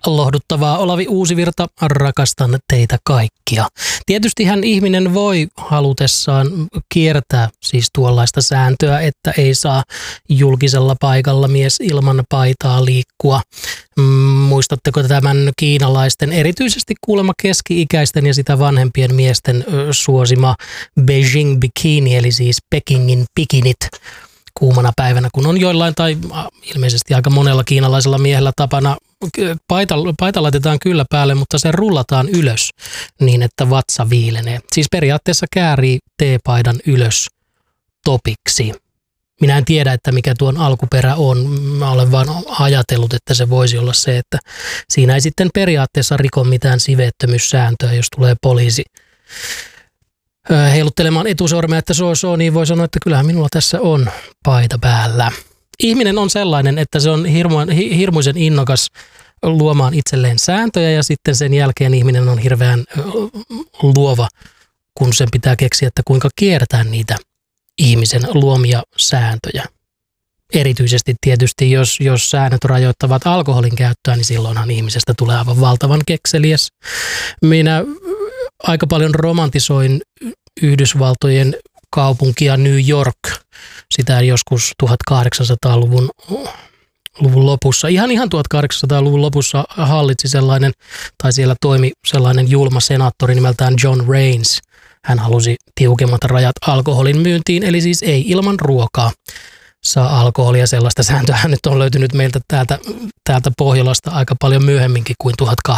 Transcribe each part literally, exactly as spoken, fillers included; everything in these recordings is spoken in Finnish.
Lohduttavaa, Olavi Uusivirta, rakastan teitä kaikkia. Tietystihän ihminen voi halutessaan kiertää siis tuollaista sääntöä, että ei saa julkisella paikalla mies ilman paitaa liikkua. Muistatteko tämän kiinalaisten, erityisesti kuulemma keski-ikäisten ja sitä vanhempien miesten suosima Beijing bikini, eli siis Pekingin bikinit kuumana päivänä, kun on joillain tai ilmeisesti aika monella kiinalaisella miehellä tapana. Paita, paita laitetaan kyllä päälle, mutta se rullataan ylös niin, että vatsa viilenee. Siis periaatteessa käärii teepaidan ylös topiksi. Minä en tiedä, että mikä tuon alkuperä on. Mä olen vaan ajatellut, että se voisi olla se, että siinä ei sitten periaatteessa riko mitään siveettömyyssääntöä, jos tulee poliisi heiluttelemaan etusormea, että so so, niin voi sanoa, että kyllähän minulla tässä on paita päällä. Ihminen on sellainen, että se on hirmu, hirmuisen innokas luomaan itselleen sääntöjä ja sitten sen jälkeen ihminen on hirveän luova, kun sen pitää keksiä, että kuinka kiertää niitä ihmisen luomia sääntöjä. Erityisesti tietysti, jos, jos säännöt rajoittavat alkoholin käyttöä, niin silloinhan ihmisestä tulee aivan valtavan kekseliäs. Minä aika paljon romantisoin Yhdysvaltojen kaupunkia New York, sitä joskus tuhatkahdeksansataaluvun luvun lopussa. Ihan ihan tuhatkahdeksansataaluvun lopussa hallitsi sellainen, tai siellä toimi sellainen julma senaattori nimeltään John Raines. Hän halusi tiukemmat rajat alkoholin myyntiin, eli siis ei ilman ruokaa saa alkoholia. Sellaista sääntöä nyt on löytynyt meiltä täältä, täältä Pohjolasta aika paljon myöhemminkin kuin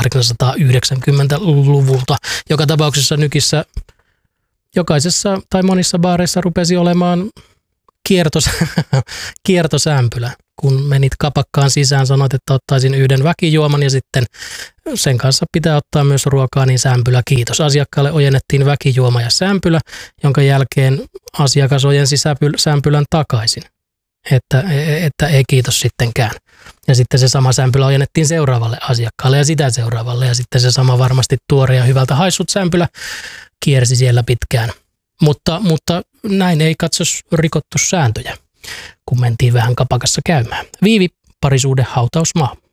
tuhatkahdeksansataayhdeksänkymmentäluvulta. Joka tapauksessa nykissä jokaisessa tai monissa baareissa rupesi olemaan kiertos, kiertosämpylä. Kun menit kapakkaan sisään, sanoit, että ottaisin yhden väkijuoman ja sitten sen kanssa pitää ottaa myös ruokaa, niin sämpylä kiitos. Asiakkaalle ojennettiin väkijuoma ja sämpylä, jonka jälkeen asiakas ojensi sämpylän takaisin, että, että ei kiitos sittenkään. Ja sitten se sama sämpylä ojennettiin seuraavalle asiakkaalle ja sitä seuraavalle ja sitten se sama varmasti tuore ja hyvältä haissut sämpylä kiersi siellä pitkään. Mutta, mutta näin ei katsos rikottu sääntöjä, kun mentiin vähän kapakassa käymään. Viivi, parisuhde, hautausmaa.